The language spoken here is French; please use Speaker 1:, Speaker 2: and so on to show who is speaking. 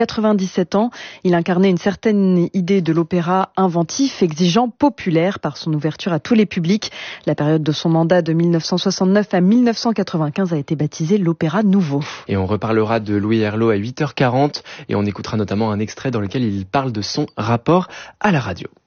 Speaker 1: 97 ans, il incarnait une certaine idée de l'opéra inventif, exigeant, populaire par son ouverture à tous les publics. La période de son mandat de 1969 à 1995 a été baptisée l'Opéra Nouveau.
Speaker 2: Et on reparlera de Louis Herlot à 8h40 et on écoutera notamment un extrait dans lequel il parle de son rapport à la radio.